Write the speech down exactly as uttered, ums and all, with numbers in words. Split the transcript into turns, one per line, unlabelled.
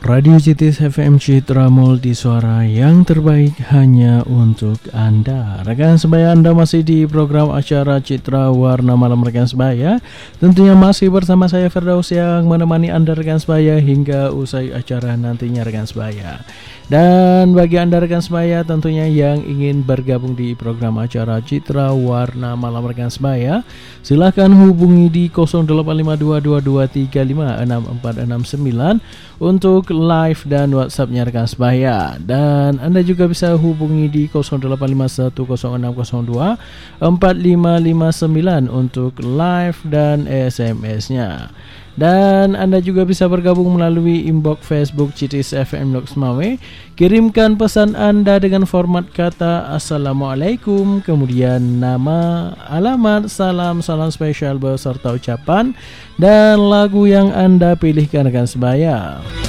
Radio Citis F M Citra Multi Suara yang terbaik hanya untuk Anda. Rekan sebaya, Anda masih di program acara Citra Warna Malam rekan sebaya. Tentunya masih bersama saya Firdaus yang menemani Anda rekan sebaya hingga usai acara nantinya rekan sebaya. Dan bagi Anda rekan sebaya tentunya yang ingin bergabung di program acara Citra Warna Malam rekan sebaya, silahkan hubungi di nol delapan lima dua dua dua tiga lima enam empat enam sembilan untuk live dan WhatsApp-nya rekan sebaya. Dan Anda juga bisa hubungi di nol delapan lima satu nol enam nol dua empat lima lima sembilan untuk live dan S M S-nya. Dan Anda juga bisa bergabung melalui inbox Facebook Citis F M Loksmawe. Kirimkan pesan Anda dengan format kata Assalamualaikum, kemudian nama, alamat, salam, salam spesial beserta ucapan dan lagu yang Anda pilihkan rekan sebaya.